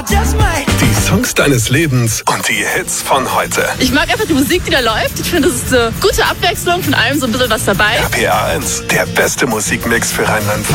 Die Songs deines Lebens und die Hits von heute. Ich mag einfach die Musik, die da läuft. Ich finde, das ist eine gute Abwechslung, von allem so ein bisschen was dabei. RPA 1, der beste Musikmix für Rheinland-Pfalz.